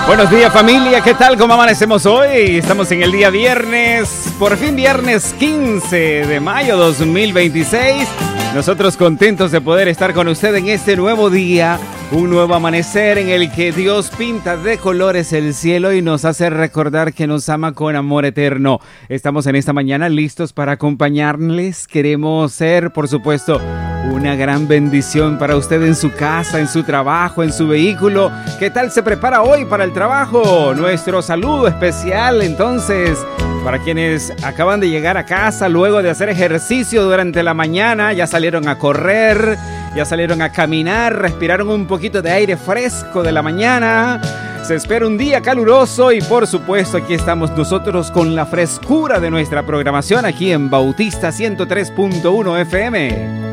Buenos días, familia, ¿qué tal? ¿Cómo amanecemos hoy? Estamos en el día viernes, por fin viernes 15 de mayo 2026. Nosotros contentos de poder estar con usted en este nuevo día, un nuevo amanecer en el que Dios pinta de colores el cielo y nos hace recordar que nos ama con amor eterno. Estamos en esta mañana listos para acompañarles. Queremos ser, por supuesto, una gran bendición para usted en su casa, en su trabajo, en su vehículo. ¿Qué tal se prepara hoy para el trabajo? Nuestro saludo especial, entonces, para quienes acaban de llegar a casa luego de hacer ejercicio durante la mañana, ya salieron a correr, ya salieron a caminar, respiraron un poquito de aire fresco de la mañana. Se espera un día caluroso y por supuesto aquí estamos nosotros con la frescura de nuestra programación aquí en Bautista 103.1 FM.